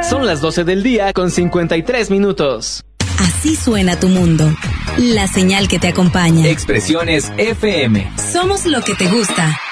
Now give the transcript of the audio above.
Son las 12 del día con 53 minutos. Así suena tu mundo. La señal que te acompaña. Expresiones FM. Somos lo que te gusta.